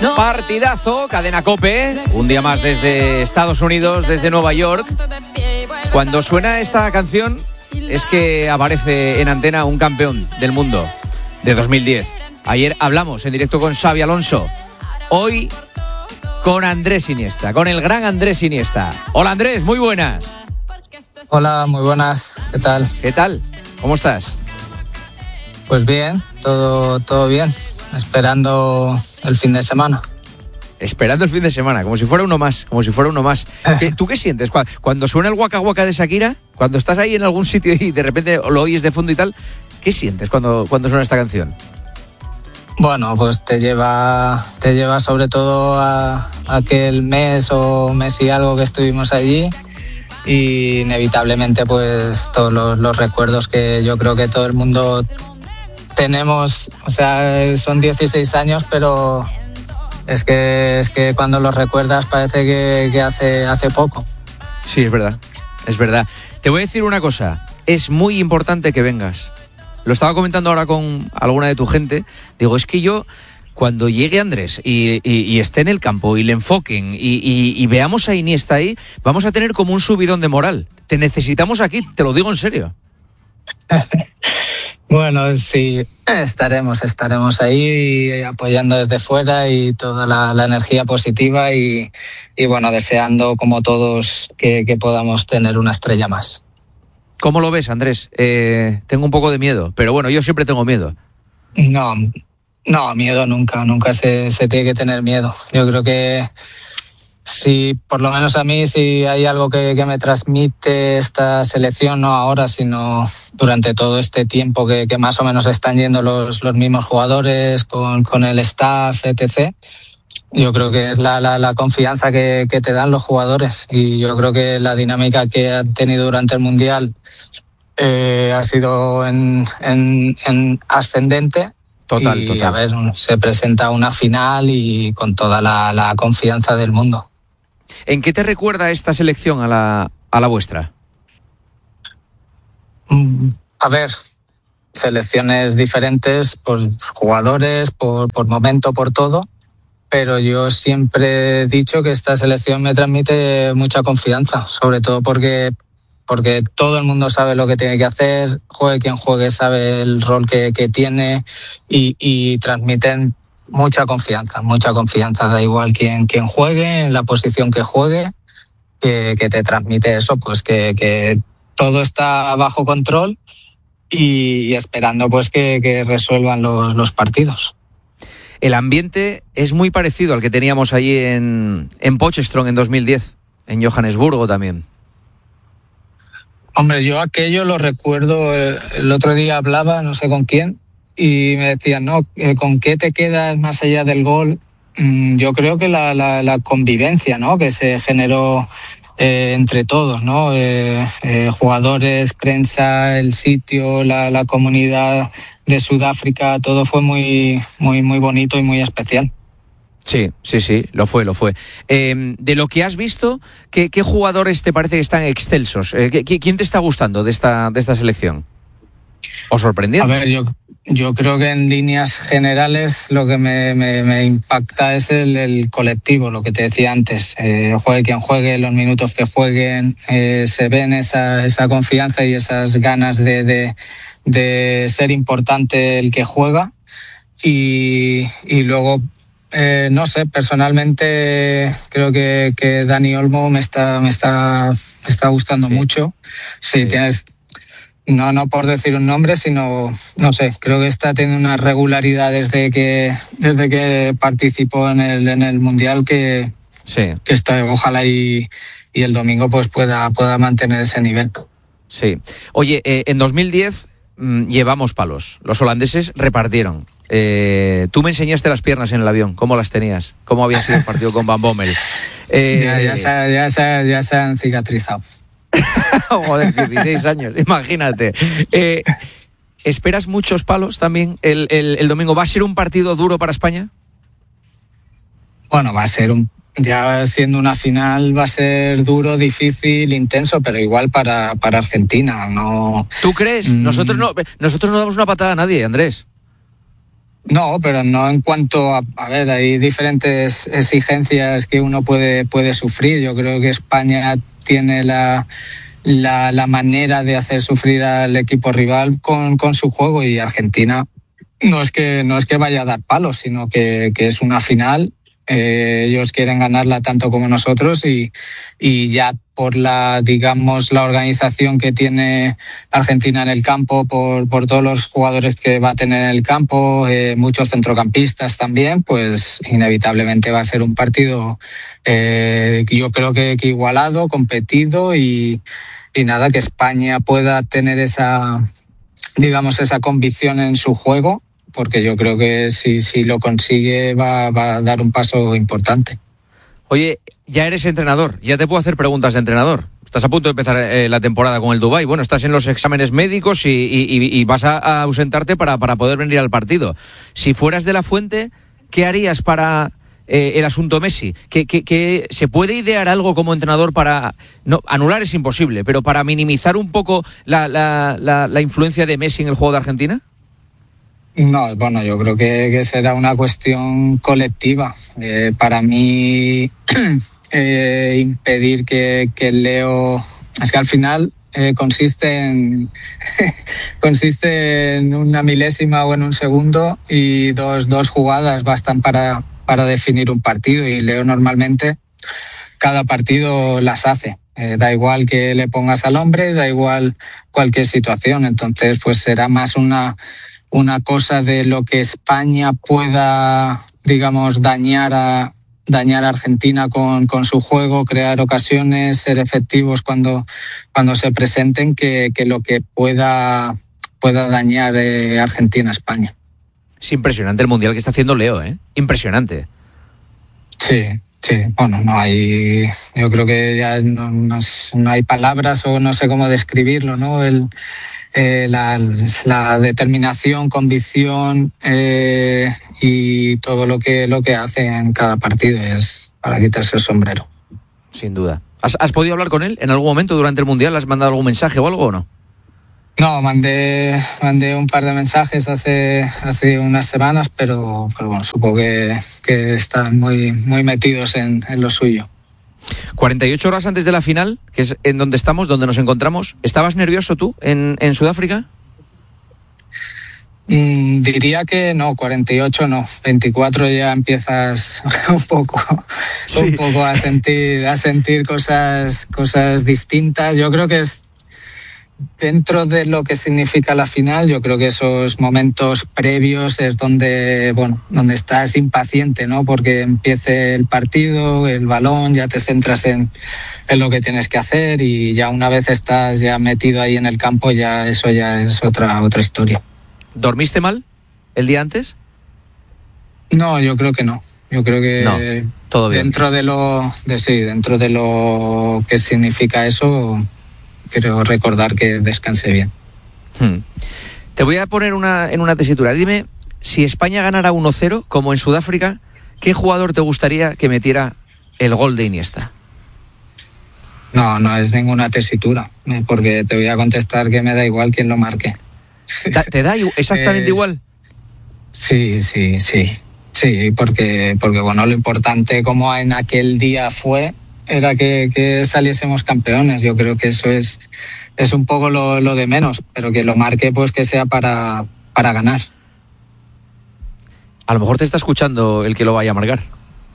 Partidazo, Cadena COPE, un día más desde Estados Unidos, desde Nueva York. Cuando suena esta canción es que aparece en antena un campeón del mundo de 2010. Ayer hablamos en directo con Xabi Alonso. Hoy con Andrés Iniesta, con el gran Andrés Iniesta. Hola Andrés, muy buenas. Hola, muy buenas. ¿Qué tal? ¿Qué tal? ¿Cómo estás? Pues bien, todo bien. Esperando el fin de semana. Esperando el fin de semana, como si fuera uno más. ¿Tú qué sientes? Cuando suena el Waka Waka de Shakira, cuando estás ahí en algún sitio y de repente lo oyes de fondo y tal, ¿qué sientes cuando suena esta canción? Bueno, pues te lleva sobre todo a aquel mes y algo que estuvimos allí, y inevitablemente pues todos los recuerdos que yo creo que todo el mundo tenemos. O sea, son 16 años, pero es que cuando los recuerdas parece que hace poco. Sí, es verdad. Te voy a decir una cosa, es muy importante que vengas. Lo estaba comentando ahora con alguna de tu gente. Digo, es que yo, cuando llegue Andrés y esté en el campo y le enfoquen y veamos a Iniesta ahí, vamos a tener como un subidón de moral. Te necesitamos aquí, te lo digo en serio. Bueno, sí, estaremos ahí apoyando desde fuera y toda la energía positiva y bueno, deseando como todos que podamos tener una estrella más. ¿Cómo lo ves, Andrés? Tengo un poco de miedo, pero bueno, yo siempre tengo miedo. No, miedo nunca se tiene que tener miedo. Yo creo que sí, por lo menos a mí, si hay algo que me transmite esta selección, no ahora, sino durante todo este tiempo que más o menos están yendo los mismos jugadores con el staff, etc. Yo creo que es la confianza que te dan los jugadores, y yo creo que la dinámica que han tenido durante el Mundial ha sido en ascendente. Total. A ver, se presenta una final y con toda la confianza del mundo. ¿En qué te recuerda esta selección a la vuestra? A ver, selecciones diferentes, por jugadores, por momento, por todo, pero yo siempre he dicho que esta selección me transmite mucha confianza, sobre todo porque todo el mundo sabe lo que tiene que hacer, juegue quien juegue, sabe el rol que tiene y transmiten mucha confianza, da igual quién juegue, en la posición que juegue, que te transmite eso, pues que todo está bajo control y esperando pues que resuelvan los partidos. El ambiente es muy parecido al que teníamos allí en Potchefstroom en 2010, en Johannesburgo también. Hombre, yo aquello lo recuerdo, el otro día hablaba, no sé con quién, y me decían, no, ¿con qué te quedas más allá del gol? Yo creo que la convivencia, ¿no?, que se generó entre todos, ¿no? Jugadores, prensa, el sitio, la comunidad de Sudáfrica, todo fue muy, muy, muy bonito y muy especial. Sí, lo fue. De lo que has visto, ¿qué jugadores te parece que están excelsos? ¿Quién te está gustando de esta selección? ¿O sorprendiendo? A ver, yo creo que en líneas generales lo que me impacta es el colectivo, lo que te decía antes. Juegue quien juegue, los minutos que jueguen, se ven esa confianza y esas ganas de ser importante el que juega. Y luego, no sé, personalmente creo que Dani Olmo me está gustando mucho. Sí, tienes... No por decir un nombre, sino, no sé, creo que está teniendo una regularidad desde que participó en el Mundial que está, ojalá y el domingo pues pueda mantener ese nivel. Sí. Oye, en 2010 llevamos palos. Los holandeses repartieron. Tú me enseñaste las piernas en el avión. ¿Cómo las tenías? ¿Cómo había sido el partido con Van Bommel? Ya se han cicatrizado. Joder, 16 años, imagínate. ¿Esperas muchos palos también el domingo? ¿Va a ser un partido duro para España? Bueno, va a ser ya siendo una final, va a ser duro, difícil, intenso, pero igual para Argentina, ¿no? ¿Tú crees? Nosotros no damos una patada a nadie, Andrés. No, pero no en cuanto a ver, hay diferentes exigencias que uno puede sufrir. Yo creo que España tiene la manera de hacer sufrir al equipo rival con su juego, y Argentina no es que vaya a dar palos, sino que es una final. Ellos quieren ganarla tanto como nosotros, y ya por la organización que tiene Argentina en el campo, por todos los jugadores que va a tener en el campo, muchos centrocampistas también, pues inevitablemente va a ser un partido yo creo que igualado, competido, y nada, que España pueda tener esa convicción en su juego, porque yo creo que si lo consigue va a dar un paso importante. Oye, ya eres entrenador, ya te puedo hacer preguntas de entrenador. Estás a punto de empezar la temporada con el Dubái. Bueno, estás en los exámenes médicos y vas a ausentarte para poder venir al partido. Si fueras de la Fuente, ¿qué harías para el asunto Messi? ¿Que se puede idear algo como entrenador para... No, anular es imposible, pero para minimizar un poco la influencia de Messi en el juego de Argentina? No, bueno, yo creo que será una cuestión colectiva. Para mí, impedir que Leo... Es que al final consiste en una milésima o en un segundo, y dos jugadas bastan para definir un partido, y Leo normalmente cada partido las hace. Da igual que le pongas al hombre, da igual cualquier situación. Entonces, pues será más una cosa de lo que España pueda, dañar a Argentina con su juego, crear ocasiones, ser efectivos cuando se presenten, que lo que pueda dañar Argentina a España. Es impresionante el mundial que está haciendo Leo, ¿eh? Impresionante. Sí. Bueno, yo creo que ya no hay palabras, o no sé cómo describirlo, ¿no? La determinación, convicción, y todo lo que hace en cada partido es para quitarse el sombrero. Sin duda. ¿Has podido hablar con él en algún momento durante el mundial? ¿Has mandado algún mensaje o algo o no? No, mandé un par de mensajes hace unas semanas, pero bueno, supongo que están muy metidos en lo suyo. 48 horas antes de la final, que es en donde estamos, donde nos encontramos, ¿estabas nervioso tú en Sudáfrica? Diría que no, 48 no, 24 ya empiezas un poco a sentir cosas distintas. Yo creo que es dentro de lo que significa la final. Yo creo que esos momentos previos es donde estás impaciente, ¿no? Porque empiece el partido, el balón, ya te centras en lo que tienes que hacer, y ya una vez estás ya metido ahí en el campo, ya eso ya es otra historia. ¿Dormiste mal el día antes? No, yo creo que no. Yo creo que no, todo bien. Dentro de lo que significa eso, quiero recordar que descansé bien. Te voy a poner en una tesitura. Dime, si España ganara 1-0, como en Sudáfrica, ¿qué jugador te gustaría que metiera el gol de Iniesta? No es ninguna tesitura, porque te voy a contestar que me da igual quién lo marque. ¿Te da exactamente igual? Sí, porque bueno, lo importante, como en aquel día fue, era que saliésemos campeones. Yo creo que eso es un poco lo de menos, pero que lo marque, pues que sea para ganar. A lo mejor te está escuchando el que lo vaya a marcar.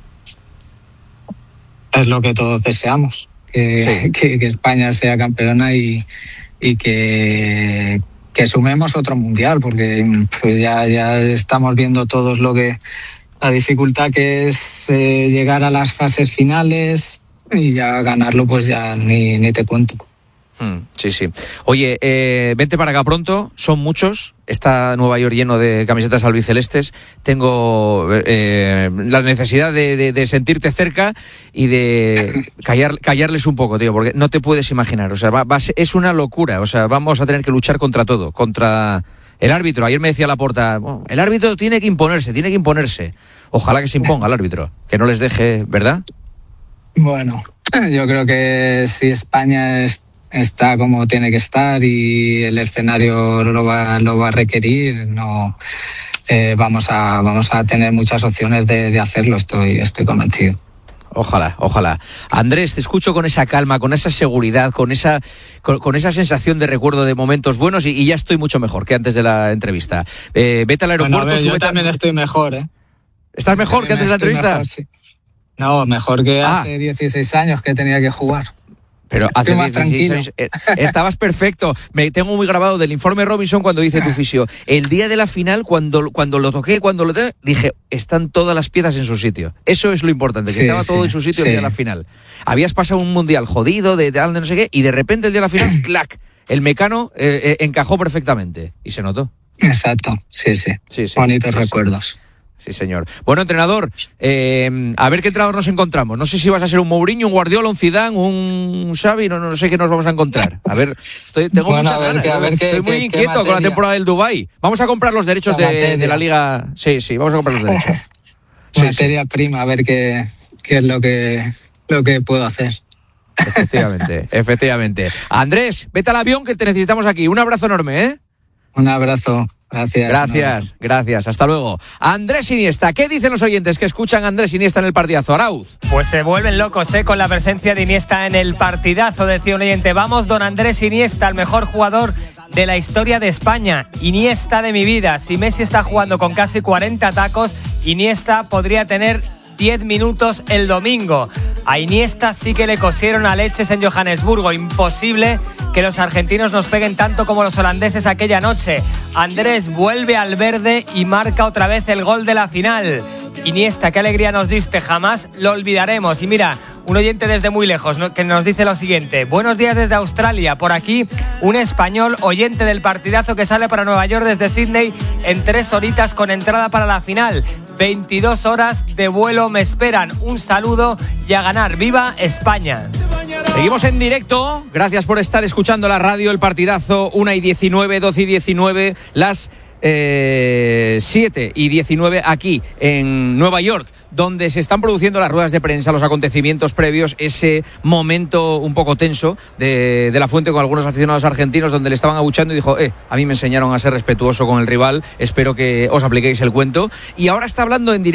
Es lo que todos deseamos, que España sea campeona y que sumemos otro mundial, porque pues ya estamos viendo todos la dificultad que es llegar a las fases finales, y ya ganarlo pues ya ni te cuento. Sí. Oye, vente para acá pronto, son muchos. Está Nueva York lleno de camisetas albicelestes. Tengo la necesidad de sentirte cerca y de callarles un poco, tío, porque no te puedes imaginar. O sea, es una locura. O sea, vamos a tener que luchar contra todo, contra el árbitro. Ayer me decía Laporta, el árbitro tiene que imponerse. Ojalá que se imponga el árbitro, que no les deje, ¿verdad? Bueno, yo creo que si España está como tiene que estar y el escenario lo va a requerir, no vamos a tener muchas opciones de hacerlo, estoy convencido. Ojalá. Andrés, te escucho con esa calma, con esa seguridad, con esa sensación de recuerdo de momentos buenos y ya estoy mucho mejor que antes de la entrevista. Vete al aeropuerto. Bueno, yo también estoy mejor, ¿eh? ¿Estás mejor que antes de la entrevista? Mejor, sí. No, mejor que hace 16 años que tenía que jugar. Pero hace más 16 años estabas perfecto. Me tengo muy grabado del informe Robinson cuando dice tu fisio. El día de la final, cuando lo toqué, dije, están todas las piezas en su sitio. Eso es lo importante, que estaba todo en su sitio el día de la final. Habías pasado un mundial jodido, de no sé qué, y de repente el día de la final, ¡clac! El Mecano encajó perfectamente. Y se notó. Exacto, sí. Bonitos recuerdos. Sí, señor. Bueno, entrenador, a ver qué entrenador nos encontramos. No sé si vas a ser un Mourinho, un Guardiola, un Zidane, un Xavi, no sé qué nos vamos a encontrar. A ver, tengo muchas ganas. Estoy muy inquieto con la temporada del Dubái. Vamos a comprar los derechos de la Liga. Sí, vamos a comprar los derechos. Materia prima, a ver qué es lo que puedo hacer. Efectivamente. Andrés, vete al avión que te necesitamos aquí. Un abrazo enorme, ¿eh? Un abrazo. Gracias. Hasta luego. Andrés Iniesta, ¿qué dicen los oyentes que escuchan a Andrés Iniesta en el partidazo? Arauz. Pues se vuelven locos, con la presencia de Iniesta en el partidazo, decía un oyente. Vamos, don Andrés Iniesta, el mejor jugador de la historia de España. Iniesta de mi vida. Si Messi está jugando con casi 40 tacos, Iniesta podría tener 10 minutos el domingo. A Iniesta sí que le cosieron a leches en Johannesburgo. Imposible que los argentinos nos peguen tanto como los holandeses aquella noche. Andrés vuelve al verde y marca otra vez el gol de la final. Iniesta, qué alegría nos diste, jamás lo olvidaremos. Y mira, un oyente desde muy lejos que nos dice lo siguiente: buenos días desde Australia, por aquí un español oyente del partidazo que sale para Nueva York desde Sydney en 3 horitas con entrada para la final. 22 horas de vuelo me esperan. Un saludo y a ganar. ¡Viva España! Seguimos en directo. Gracias por estar escuchando la radio, el partidazo. 1:19, 12:19, las 7:19 aquí en Nueva York, donde se están produciendo las ruedas de prensa, los acontecimientos previos, ese momento un poco tenso de La Fuente con algunos aficionados argentinos, donde le estaban abuchando y dijo, a mí me enseñaron a ser respetuoso con el rival, espero que os apliquéis el cuento. Y ahora está hablando en directo